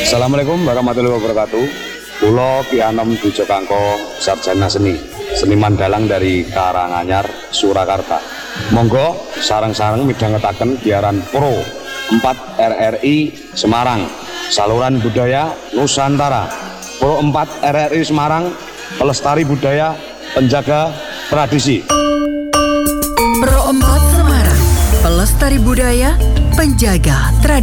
Assalamualaikum warahmatullahi wabarakatuh. Pulo Ki Anom Dujo Kangko, sarjana seni, seniman dalang dari Karanganyar, Surakarta. Monggo sareng-sareng midhangetaken giaran Pro 4 RRI Semarang, saluran budaya Nusantara. Pro 4 RRI Semarang, pelestari budaya, penjaga tradisi. Pro 4 Semarang, pelestari budaya, penjaga tradisi.